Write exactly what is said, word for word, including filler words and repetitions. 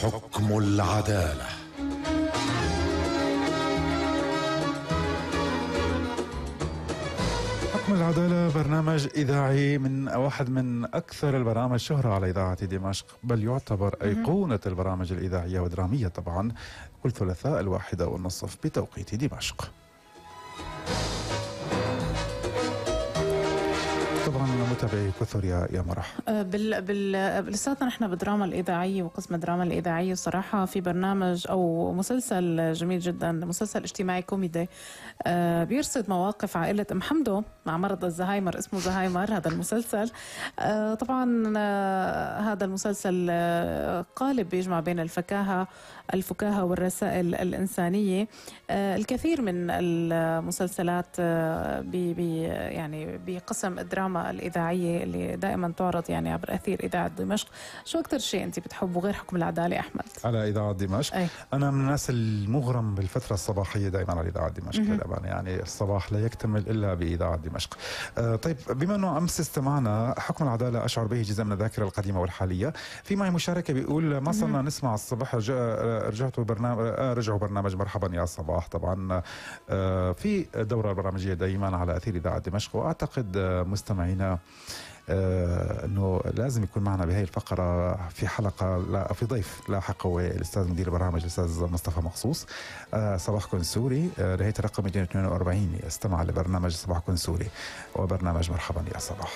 حكم العدالة. حكم العدالة برنامج إذاعي من واحد من أكثر البرامج شهرة على إذاعة دمشق، بل يعتبر أيقونة البرامج الإذاعية والدرامية طبعا، كل ثلاثاء الواحدة والنصف بتوقيت دمشق. طبعا متابعي كثر يا يا مرح. بال بال لساتنا نحن بالدراما الإذاعية وقسم الدراما الإذاعية صراحة في برنامج أو مسلسل جميل جدا، مسلسل اجتماعي كوميدي آه بيرصد مواقف عائلة أم حمدو مع مرض الزهايمر، اسمه زهايمر هذا المسلسل. آه طبعا آه هذا المسلسل آه قالب بيجمع بين الفكاهة الفكاهة والرسائل الإنسانية. آه الكثير من المسلسلات آه بي بي يعني بقسم الدراما الإذاعية اللي دائما تعرض يعني عبر أثير إذاعة دمشق. شو أكثر شيء أنت بتحبه غير حكم العدالة أحمد؟ على إذاعة دمشق أي. أنا من الناس المغرم بالفترة الصباحية دائما على إذاعة دمشق، للأمانة يعني الصباح لا يكتمل إلا بإذاعة دمشق. آه طيب، بما أنه أمس استمعنا حكم العدالة أشعر به جزء من الذاكرة القديمة والحالية. في معي مشاركة بيقول ما صرنا نسمع الصبح، رجعتوا برنامج آه رجعوا برنامج مرحبا يا صباح. طبعا آه في دورة برامجية دائما على أثير إذاعة دمشق، وأعتقد آه مستمعينا آه انه لازم يكون معنا بهي الفقره في حلقه لا في ضيف لاحق، هو الاستاذ مدير البرامج الاستاذ مصطفى مخصوص. آه صباحكم سوري، آه نهايه الرقم مئتين واثنين وأربعين، استمع لبرنامج صباحكم سوري وبرنامج مرحبا يا صباح.